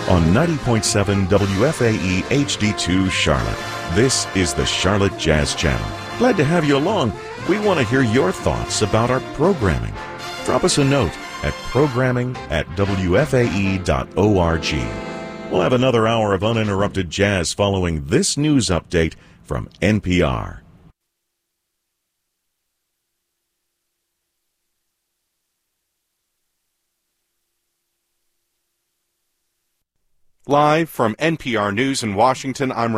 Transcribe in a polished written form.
on 90.7 WFAE HD2 Charlotte. This is the Charlotte Jazz Channel. Glad to have you along. We want to hear your thoughts about our programming. Drop us a note at programming@wfae.org. We'll have another hour of uninterrupted jazz following this news update from NPR. Live from NPR News in Washington, I'm